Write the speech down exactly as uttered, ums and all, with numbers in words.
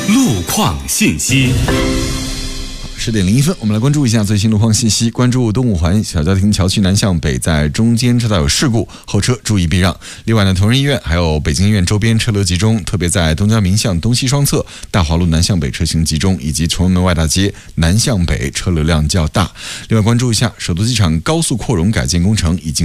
路况信息。 十点零一分，我们来关注一下最新路况信息。关注东五环小家庭桥区南向北，在中间车道有事故，后车注意避让。另外呢，同仁医院还有北京医院周边车流集中，特别在东交民巷东西双侧、大华路南向北车型集中，以及崇文门外大街南向北车流量较大。另外关注一下首都机场高速扩容改建工程已经